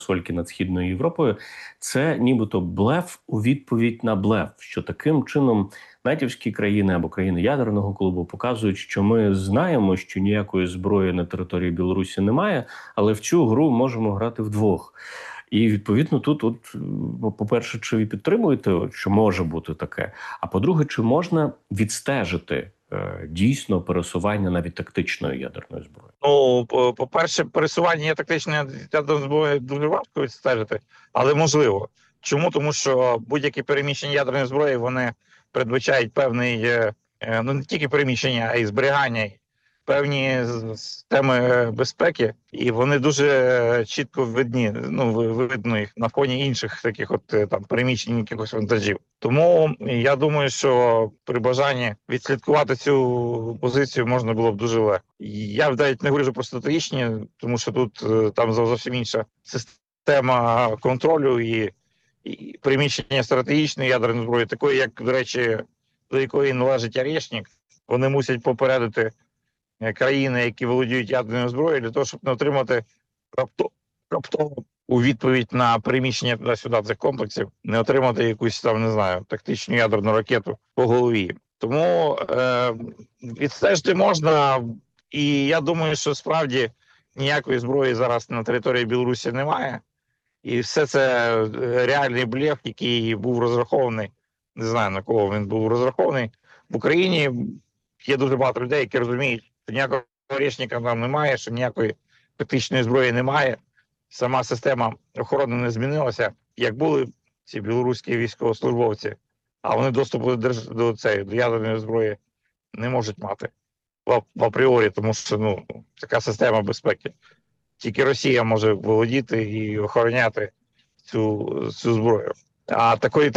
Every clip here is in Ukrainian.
парасольки над Східною Європою, це нібито блеф у відповідь на блеф, що таким чином натівські країни або країни ядерного клубу показують, що ми знаємо, що ніякої зброї на території Білорусі немає, але в цю гру можемо грати вдвох. І відповідно тут, по-перше, чи ви підтримуєте, що може бути таке? А по-друге, чи можна відстежити дійсно пересування навіть тактичної ядерної зброї? Ну, по-перше, пересування тактичної ядерної зброї дуже важко відстежити, але можливо. Чому? Тому що будь-які переміщення ядерної зброї, вони передбачають певний, ну не тільки переміщення, а й зберігання, певні системи безпеки, і вони дуже чітко видні, ну, видно їх на фоні інших таких там переміщень якихось вантажів. Тому я думаю, що при бажанні відслідкувати цю позицію можна було б дуже легко. Я навіть не говорю про стратегічні, тому що тут там зовсім інша система контролю і приміщення стратегічної ядерної зброї, такої, як, до речі, до якої належить Орешник. Вони мусять попередити країни, які володіють ядерною зброєю, для того, щоб не отримати раптово у відповідь на переміщення туди-сюди цих комплексів, не отримати якусь там, не знаю, тактичну ядерну ракету по голові. Тому відстежити можна, і я думаю, що справді ніякої зброї зараз на території Білорусі немає. І все це реальний блеф, який був розрахований, не знаю, на кого він був розрахований. В Україні є дуже багато людей, які розуміють, що ніякого Орешника там немає, що ніякої тактичної зброї немає. Сама система охорони не змінилася. Як були ці білоруські військовослужбовці, а вони доступу до ядерної зброї не можуть мати в апріорі, тому що така система безпеки. Тільки Росія може володіти і охороняти цю зброю. А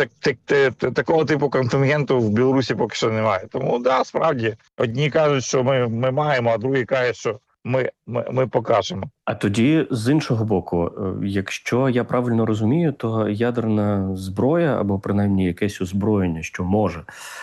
такого типу контингенту в Білорусі поки що немає. Тому, да, справді, одні кажуть, що ми маємо, а другі кажуть, що ми покажемо. А тоді, з іншого боку, якщо я правильно розумію, то ядерна зброя, або принаймні якесь озброєння, що може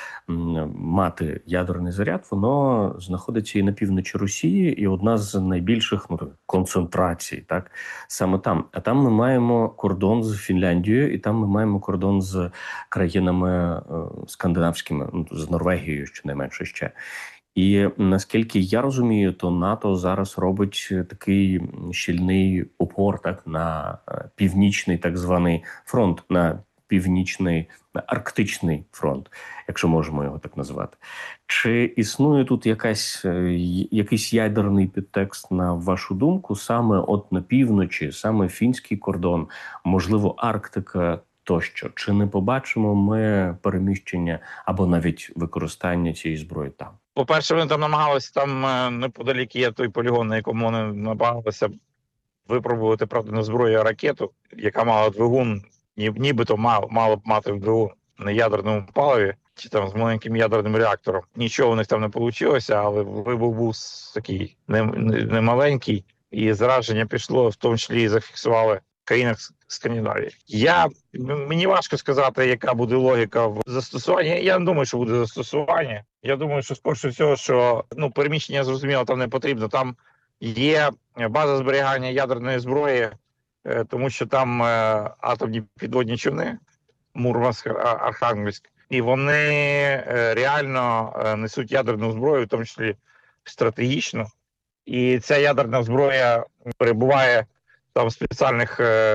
мати ядерний заряд, воно знаходиться і на півночі Росії, і одна з найбільших концентрацій, так, саме там. А там ми маємо кордон з Фінляндією, і там ми маємо кордон з країнами скандинавськими, з Норвегією, щонайменше ще. І наскільки я розумію, то НАТО зараз робить такий щільний упор так на північний так званий фронт, на північний арктичний фронт, якщо можемо його так назвати. Чи існує тут якийсь ядерний підтекст, на вашу думку, саме от на півночі, саме фінський кордон, можливо, Арктика тощо? Чи не побачимо ми переміщення або навіть використання цієї зброї там? По-перше, вони там намагалися, там неподалік є той полігон, на якому вони намагалися випробувати, правда, на зброю ракету, яка мала двигун, нібито мало б мати двигун на ядерному паливі, чи там з маленьким ядерним реактором. Нічого у них там не вийшло, але вибух був такий немаленький, і зараження пішло, в тому числі і зафіксували в країнах Скандинавії. Мені важко сказати, яка буде логіка в застосуванні. Я не думаю, що буде застосування. Я думаю, що скоріше всього, що переміщення, зрозуміло, там не потрібно. Там є база зберігання ядерної зброї, тому що там атомні підводні човни, Мурманськ, Архангельськ, і вони реально несуть ядерну зброю, в тому числі стратегічно. І ця ядерна зброя перебуває там в спеціальних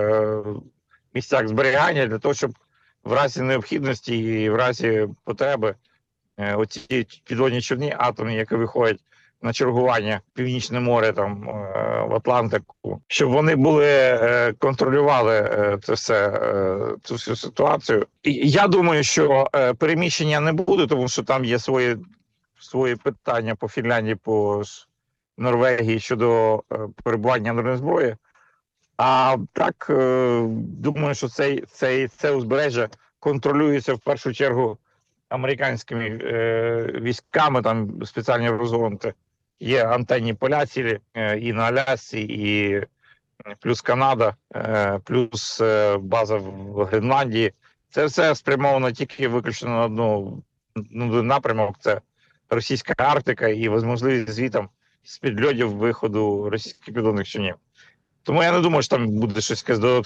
місцях зберігання для того, щоб в разі необхідності і в разі потреби оці підводні човни атомні, які виходять на чергування в Північне море, там в Атлантику, щоб вони контролювали цю всю ситуацію. І я думаю, що переміщення не буде, тому що там є свої питання по Фінляндії, по Норвегії щодо перебування ядерної зброї. А так, думаю, що це узбережжя контролюється в першу чергу американськими військами, там спеціальні розгорнути. Є антенні поля цілі і на Алясці, і плюс Канада, плюс база в Гренландії. Це все спрямовано тільки виключно на один напрямок. Це російська Арктика і можливість звітом з-під льодів виходу російських підводних човнів. Тому я не думаю, що там буде щось якесь